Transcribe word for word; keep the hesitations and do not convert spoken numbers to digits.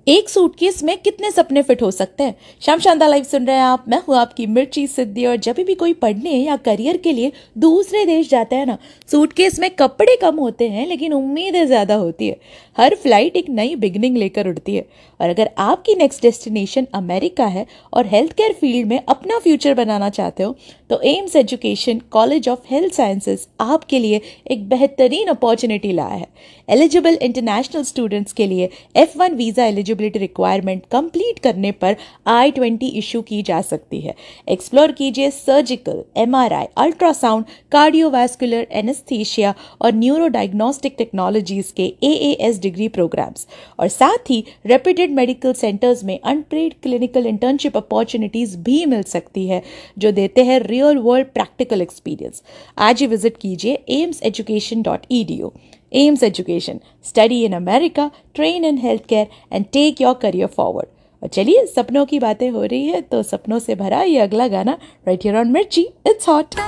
एक सूटकेस में कितने सपने फिट हो सकते हैं। शाम शानदार लाइव सुन रहे हैं आप। मैं हूँ आपकी मिर्ची सिद्धि। और जब भी कोई पढ़ने या करियर के लिए दूसरे देश जाता है ना, सूटकेस में कपड़े कम होते हैं लेकिन उम्मीदें ज्यादा होती है। हर फ्लाइट एक नई बिगनिंग लेकर उड़ती है। और अगर आपकी नेक्स्ट डेस्टिनेशन अमेरिका है और हेल्थ केयर फील्ड में अपना फ्यूचर बनाना चाहते हो तो AIIMS education college of health sciences आपके लिए एक बेहतरीन अपॉर्चुनिटी लाया है। एलिजिबल इंटरनेशनल स्टूडेंट्स के लिए F one visa eligibility requirement complete करने पर आई ट्वेंटी इशू की जा सकती है। एक्सप्लोर कीजिए सर्जिकल, एम आर आई, अल्ट्रासाउंड, कार्डियोवास्कुलर, एनेस्थीसिया और न्यूरो डायग्नोस्टिक टेक्नोलॉजीज के ए ए एस डिग्री प्रोग्राम्स और साथ ही रेप्यूटेड मेडिकल सेंटर्स में अनपेड क्लिनिकल इंटर्नशिप अपॉर्चुनिटीज भी मिल सकती है जो देते हैं रियल वर्ल्ड प्रैक्टिकल एक्सपीरियंस। आज ही विजिट कीजिए AIIMS education dot E D you. AIIMS education, study in America, train in health care and take your career forward. और चलिए, सपनों की बातें हो रही है तो सपनों से भरा ये अगला गाना राइट हियर ऑन मिर्ची, इट्स हॉट।